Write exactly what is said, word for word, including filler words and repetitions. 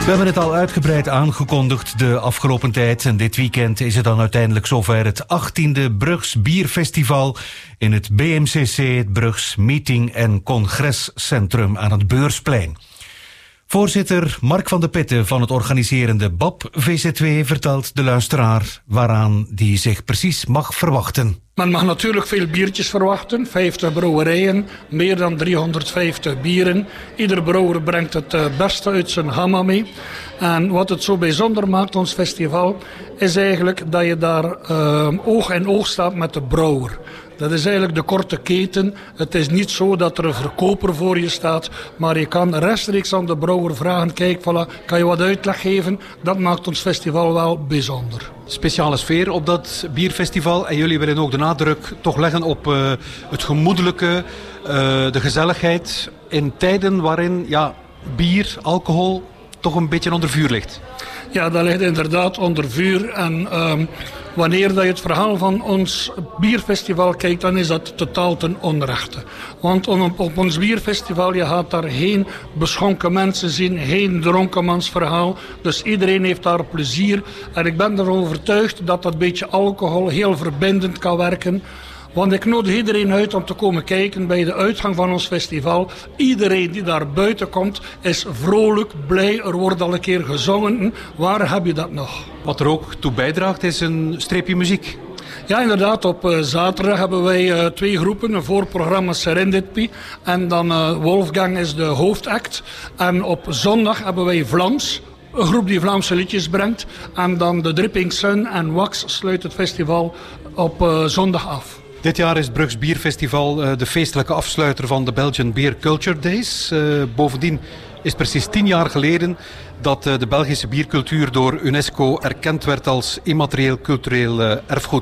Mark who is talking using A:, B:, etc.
A: We hebben het al uitgebreid aangekondigd de afgelopen tijd. En dit weekend is het dan uiteindelijk zover het achttiende Brugs Bierfestival in het B M C C, het Brugs Meeting- en Congrescentrum aan het Beursplein. Voorzitter Mark van de Putten van het organiserende B A P V Z W vertelt de luisteraar waaraan die zich precies mag verwachten.
B: Men mag natuurlijk veel biertjes verwachten, vijftig brouwerijen, meer dan driehonderdvijftig bieren. Ieder brouwer brengt het beste uit zijn gamma mee. En wat het zo bijzonder maakt, ons festival, is eigenlijk dat je daar uh, oog in oog staat met de brouwer. Dat is eigenlijk de korte keten. Het is niet zo dat er een verkoper voor je staat, maar je kan rechtstreeks aan de brouwer vragen, kijk, voilà, kan je wat uitleg geven? Dat maakt ons festival wel bijzonder.
C: Speciale sfeer op dat bierfestival en jullie willen ook de nadruk toch leggen op uh, het gemoedelijke, uh, de gezelligheid in tijden waarin ja, bier, alcohol toch een beetje onder vuur ligt.
B: Ja, dat ligt inderdaad onder vuur. En um, wanneer dat je het verhaal van ons bierfestival kijkt, dan is dat totaal ten onrechte. Want op, op ons bierfestival, je gaat daar geen beschonken mensen zien, geen dronkenmansverhaal. Dus iedereen heeft daar plezier. En ik ben ervan overtuigd dat dat beetje alcohol heel verbindend kan werken. Want ik nodig iedereen uit om te komen kijken bij de uitgang van ons festival. Iedereen die daar buiten komt is vrolijk, blij. Er wordt al een keer gezongen. Waar heb je dat nog?
C: Wat er ook toe bijdraagt is een streepje muziek.
B: Ja, inderdaad. Op uh, zaterdag hebben wij uh, twee groepen. Een voorprogramma Serendipity. En dan uh, Wolfgang is de hoofdact. En op zondag hebben wij Vlaams. Een groep die Vlaamse liedjes brengt. En dan de Dripping Sun en Wax sluit het festival op uh, zondag af.
C: Dit jaar is het Brugs Bierfestival uh, de feestelijke afsluiter van de Belgian Beer Culture Days. Uh, bovendien is het precies tien jaar geleden dat uh, de Belgische biercultuur door UNESCO erkend werd als immaterieel cultureel uh, erfgoed.